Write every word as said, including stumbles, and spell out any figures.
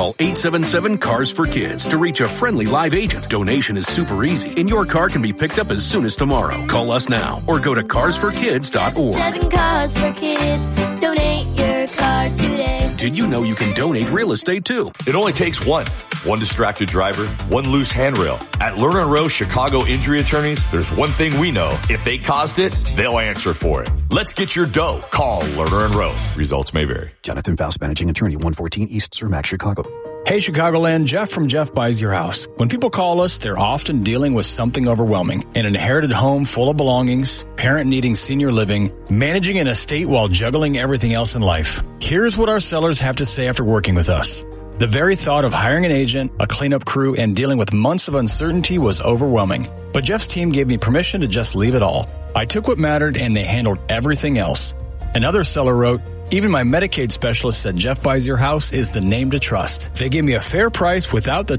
Call eight seven seven, C A R S for Kids to reach a friendly live agent. Donation is super easy, and your car can be picked up as soon as tomorrow. Call us now or go to cars for kids dot org. Seven Cars for Kids. Donate your car today. Did you know you can donate real estate too? It only takes one. One distracted driver, one loose handrail. At Lerner and Rowe Chicago Injury Attorneys, there's one thing we know. If they caused it, they'll answer for it. Let's get your dough. Call Lerner and Rowe. Results may vary. Jonathan Faust, Managing Attorney, one fourteen East Cermak, Chicago. Hey, Chicagoland, Jeff from Jeff Buys Your House. When people call us, they're often dealing with something overwhelming. An inherited home full of belongings, parent needing senior living, managing an estate while juggling everything else in life. Here's what our sellers have to say after working with us. The very thought of hiring an agent, a cleanup crew, and dealing with months of uncertainty was overwhelming. But Jeff's team gave me permission to just leave it all. I took what mattered and they handled everything else. Another seller wrote, even my Medicaid specialist said Jeff Buys Your House is the name to trust. They gave me a fair price without the